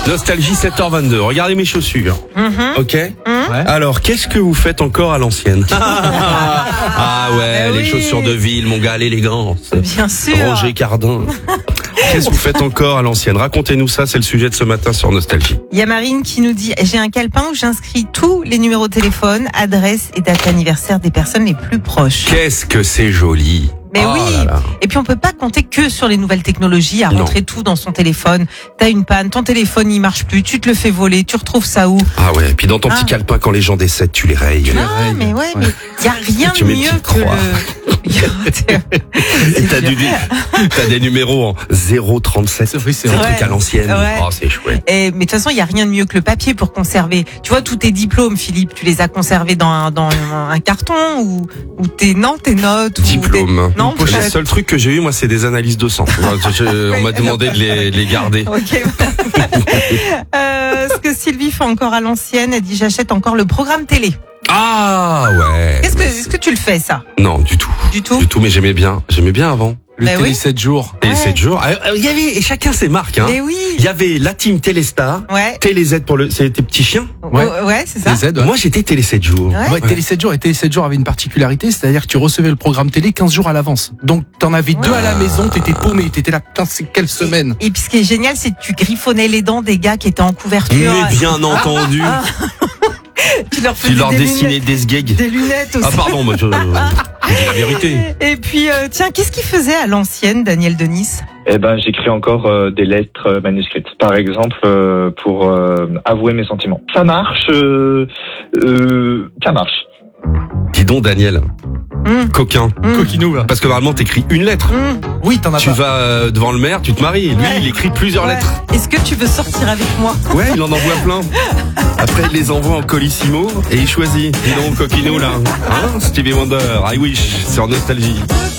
Nostalgie 7h22. Regardez mes chaussures. Ok. Ouais. Alors, qu'est-ce que vous faites encore à l'ancienne? Ah ouais, les oui. chaussures de ville, mon gars, l'élégance. Bien sûr. Roger Cardin. Qu'est-ce que vous faites encore à l'ancienne? Racontez-nous ça, c'est le sujet de ce matin sur Nostalgie. Il y a Marine qui nous dit, j'ai un calepin où j'inscris tous les numéros de téléphone, adresse et date d'anniversaire des personnes les plus proches. Qu'est-ce que c'est joli. Mais Oh oui. là là. Et puis on peut pas compter que sur les nouvelles technologies à Non. rentrer tout dans son téléphone. T'as une panne, ton téléphone il marche plus, tu te le fais voler, tu retrouves ça où? Ah ouais, et puis dans ton petit calepin, quand les gens décèdent, tu les rayes. Ah, mais ouais, mais y a rien Tu de mets une mieux petite que croix. Et t'as des numéros en 037. Oui, c'est un vrai. truc à l'ancienne. Ouais. Oh, c'est chouette. Mais de toute façon, il y a rien de mieux que le papier pour conserver. Tu vois, tous tes diplômes, Philippe, tu les as conservés dans un carton ou tes notes ou Diplôme. Non, Le peut-être. seul truc que j'ai eu, moi, c'est des analyses de sang. On m'a demandé de les garder. Ok. Ce que Sylvie fait encore à l'ancienne, elle dit j'achète encore le programme télé. Ah ouais. Est-ce que tu le fais ça? Non, du tout. Du tout? Du tout, mais j'aimais bien avant. Le Bah télé oui. 7 jours. Et Ouais. 7 jours. Il y avait, et chacun ses marques, hein. Mais oui. Il y avait la team Téléstar, Ouais. Télé Z c'est tes petits chiens. Ouais. Ouais, c'est ça. Les aides, ouais. Moi, j'étais Télé 7 jours. Ouais. Ouais, Télé 7 jours et Télé 7 jours avait une particularité, c'est-à-dire que tu recevais le programme télé 15 jours à l'avance. Donc t'en avais deux à la maison, t'étais paumé, t'étais là, putain, c'est quelle semaine. Et puis ce qui est génial, c'est que tu griffonnais les dents des gars qui étaient en couverture. Mais bien entendu. Tu leur Tu faisais leur des dessinais lunettes, des sgags. des lunettes aussi. Ah pardon, moi je dis la vérité. Et puis, tiens, qu'est-ce qu'il faisait à l'ancienne, Daniel Denis? Eh ben, j'écris encore des lettres manuscrites. Par exemple, pour avouer mes sentiments. Ça marche, ça marche. Dis donc Daniel, coquin. Coquinou, va. Parce que normalement t'écris une lettre. Oui, t'en as Tu pas. vas devant le maire, tu te maries. Lui, Ouais. il écrit plusieurs Ouais. lettres. Est-ce que tu veux sortir avec moi? Ouais, il en envoie plein. Après, il les envoie en colissimo et il choisit. Dis donc, coquinou là. Hein, Stevie Wonder, I Wish, sur Nostalgie.